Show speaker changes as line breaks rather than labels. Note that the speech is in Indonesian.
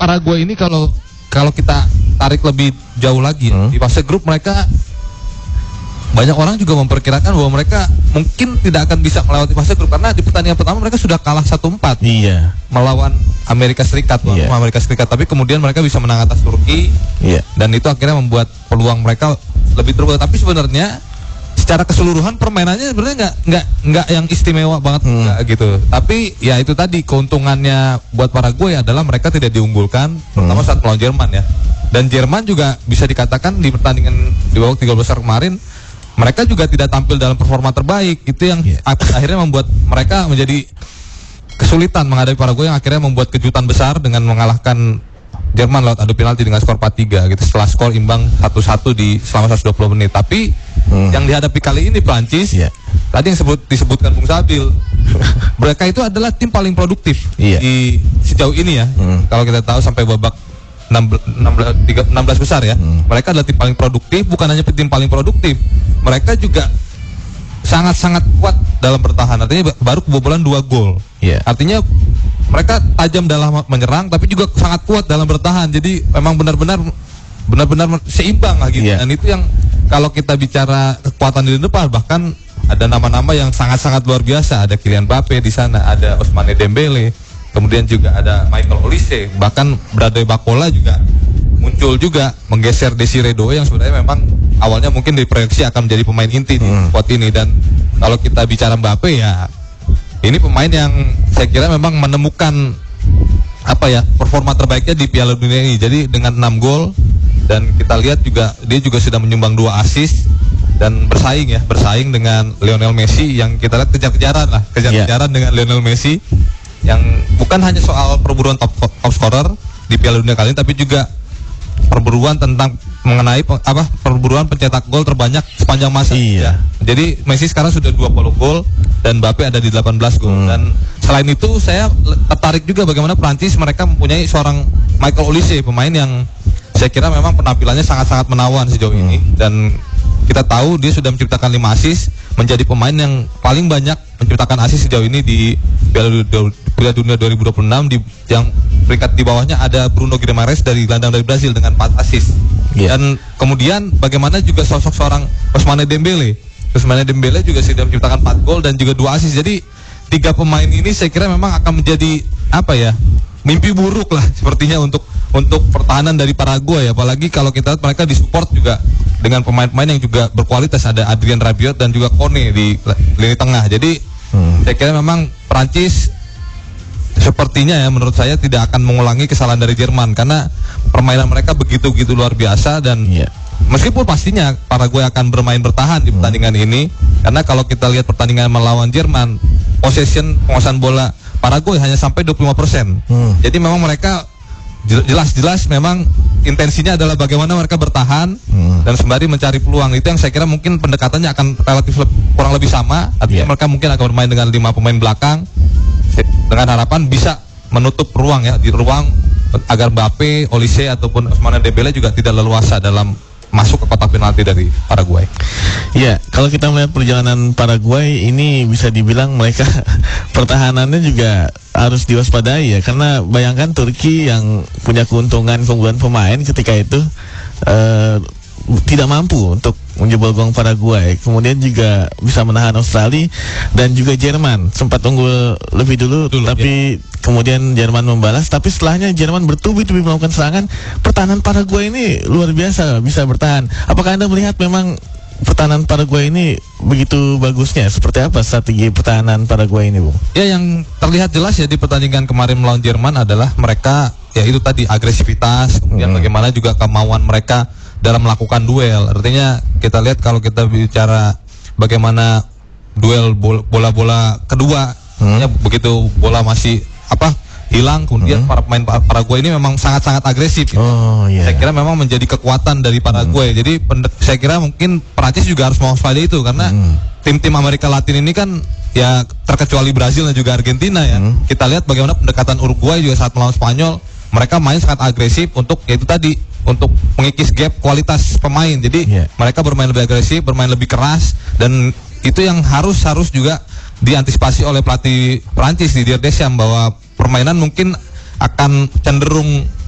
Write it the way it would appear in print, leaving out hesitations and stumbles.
Paraguay ini kalau kita tarik lebih jauh lagi di fase grup mereka, banyak orang juga memperkirakan bahwa mereka mungkin tidak akan bisa melewati fase grup karena di pertandingan pertama mereka sudah kalah 1-4 melawan Amerika Serikat, Amerika Serikat. Tapi kemudian mereka bisa menang atas Turki, dan itu akhirnya membuat peluang mereka lebih terbuka. Tapi sebenarnya secara keseluruhan permainannya sebenarnya nggak yang istimewa banget gitu. Tapi ya itu tadi keuntungannya buat Paraguay adalah mereka tidak diunggulkan, terutama saat melawan Jerman ya. Dan Jerman juga bisa dikatakan di pertandingan di babak 3 besar kemarin mereka juga tidak tampil dalam performa terbaik. Itu yang akhirnya membuat mereka menjadi kesulitan menghadapi Paraguay, yang akhirnya membuat kejutan besar dengan mengalahkan Jerman lewat adu penalti dengan skor 4-3 gitu, setelah skor imbang 1-1 di selama 120 menit. Tapi yang dihadapi kali ini Prancis, tadi yang disebutkan Bung Sabil, mereka itu adalah tim paling produktif di sejauh ini ya. Kalau kita tahu sampai babak 16 besar ya, mereka adalah tim paling produktif. Bukan hanya tim paling produktif, mereka juga sangat-sangat kuat dalam bertahan. Artinya baru kebobolan 2 gol. Artinya mereka tajam dalam menyerang, tapi juga sangat kuat dalam bertahan. Jadi memang benar-benar seimbang lah gitu. Dan itu yang kalau kita bicara kekuatan di depan, bahkan ada nama-nama yang sangat-sangat luar biasa. Ada Kylian Mbappe di sana, ada Ousmane Dembele, kemudian juga ada Michael Olise, bahkan Bradley Barcola juga muncul juga menggeser Desiree Doué yang sebenarnya memang awalnya mungkin diproyeksi akan menjadi pemain inti di squad ini. Dan kalau kita bicara Mbappe ya, ini pemain yang saya kira memang menemukan performa terbaiknya di Piala Dunia ini. Jadi dengan 6 gol, dan kita lihat juga dia juga sudah menyumbang 2 assist dan bersaing dengan Lionel Messi, yang kita lihat kejar-kejaran dengan Lionel Messi, yang bukan hanya soal perburuan top scorer di Piala Dunia kali ini, tapi juga perburuan tentang mengenai perburuan pencetak gol terbanyak sepanjang masa. Jadi Messi sekarang sudah 20 gol dan Mbappe ada di 18 gol. Dan selain itu saya tertarik juga bagaimana Prancis mereka mempunyai seorang Michael Olise, pemain yang saya kira memang penampilannya sangat-sangat menawan sejauh ini, dan kita tahu dia sudah menciptakan 5 assist, menjadi pemain yang paling banyak menciptakan assist sejauh ini di Piala Dunia 2026. Yang peringkat di bawahnya ada Bruno Guimaraes dari gelandang dari Brazil dengan 4 assist. Dan kemudian bagaimana juga sosok seorang Ousmane Dembele juga sudah menciptakan 4 gol dan juga 2 assist. Jadi 3 pemain ini saya kira memang akan menjadi mimpi buruk lah sepertinya untuk pertahanan dari Paraguay, apalagi kalau kita lihat mereka disupport juga dengan pemain-pemain yang juga berkualitas. Ada Adrien Rabiot dan juga Kone di lini tengah. Jadi saya kira memang Prancis sepertinya ya, menurut saya tidak akan mengulangi kesalahan dari Jerman, karena permainan mereka begitu luar biasa. Dan meskipun pastinya Paraguay akan bermain bertahan di pertandingan ini, karena kalau kita lihat pertandingan melawan Jerman, penguasaan bola Paraguay hanya sampai 25%. Jadi memang mereka jelas memang intensinya adalah bagaimana mereka bertahan dan sembari mencari peluang. Itu yang saya kira mungkin pendekatannya akan relatif kurang lebih sama. Artinya mereka mungkin akan bermain dengan 5 pemain belakang dengan harapan bisa menutup ruang agar Mbappe, Olise ataupun Ousmane Dembele juga tidak leluasa dalam masuk ke kotak penalti dari Paraguay.
Kalau kita melihat perjalanan Paraguay ini bisa dibilang mereka pertahanannya juga harus diwaspadai ya, karena bayangkan Turki yang punya keunggulan pemain ketika itu tidak mampu untuk menjebol gawang Paraguay. Kemudian juga bisa menahan Australia, dan juga Jerman sempat unggul lebih dulu tapi kemudian Jerman membalas. Tapi setelahnya Jerman bertubi-tubi melakukan serangan. Pertahanan Paraguay ini luar biasa bisa bertahan. Apakah Anda melihat memang pertahanan Paraguay ini begitu bagusnya? Seperti apa strategi pertahanan Paraguay ini, Bung?
Ya, yang terlihat jelas ya di pertandingan kemarin melawan Jerman adalah mereka ya itu tadi agresivitas, kemudian bagaimana juga kemauan mereka dalam melakukan duel. Artinya kita lihat kalau kita bicara bagaimana duel bola-bola kedua, begitu bola masih hilang, kemudian para pemain Paraguay ini memang sangat-sangat agresif. Saya kira memang menjadi kekuatan dari Paraguay. Jadi saya kira mungkin Prancis juga harus mewaspadai itu, karena tim-tim Amerika Latin ini kan ya, terkecuali Brazil dan juga Argentina ya. Kita lihat bagaimana pendekatan Uruguay juga saat melawan Spanyol, mereka main sangat agresif untuk untuk mengikis gap kualitas pemain. Jadi mereka bermain lebih agresif, bermain lebih keras, dan itu yang harus juga diantisipasi oleh pelatih Prancis Didier Deschamps, bahwa permainan mungkin akan cenderung